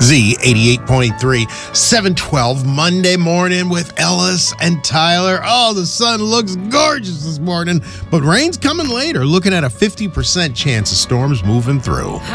Z88.3, 712 Monday morning with Ellis and Tyler. Oh, the sun looks gorgeous this morning, but rain's coming later. Looking at a 50% chance of storms moving through.